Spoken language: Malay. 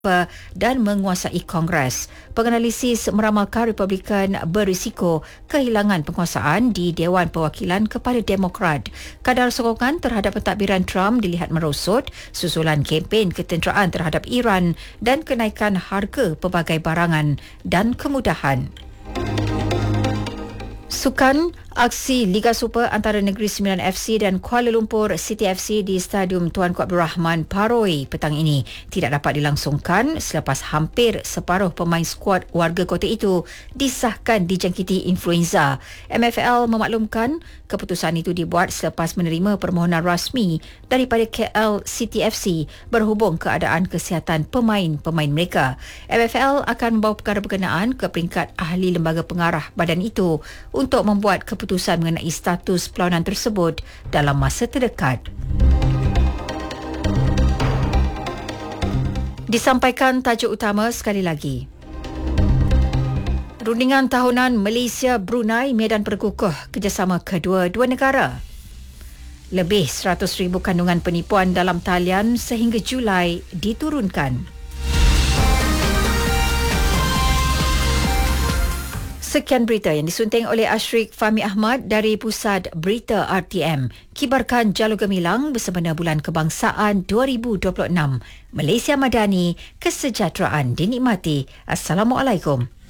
dan menguasai Kongres. Penganalisis meramalkan Republikan berisiko kehilangan penguasaan di Dewan Perwakilan kepada Demokrat. Kadar sokongan terhadap pentadbiran Trump dilihat merosot susulan kempen ketenteraan terhadap Iran dan kenaikan harga pelbagai barangan dan kemudahan. Sukan, aksi Liga Super antara Negeri Sembilan FC dan Kuala Lumpur City FC di Stadium Tuanku Abdul Rahman Paroi petang ini tidak dapat dilangsungkan selepas hampir separuh pemain skuad warga kota itu disahkan dijangkiti influenza. MFL memaklumkan keputusan itu dibuat selepas menerima permohonan rasmi daripada KL City FC berhubung keadaan kesihatan pemain-pemain mereka. MFL akan membawa perkara berkenaan ke peringkat ahli lembaga pengarah badan itu untuk membuat keputusan mengenai status perlawanan tersebut dalam masa terdekat. Disampaikan tajuk utama sekali lagi. Rundingan tahunan Malaysia-Brunei medan perkukuh kerjasama kedua-dua negara. Lebih 100,000 kandungan penipuan dalam talian sehingga Julai diturunkan. Sekian berita yang disunting oleh Ashrik Fahmi Ahmad dari Pusat Berita RTM. Kibarkan Jalur Gemilang bersempena Bulan Kebangsaan 2026. Malaysia Madani, kesejahteraan dinikmati. Assalamualaikum.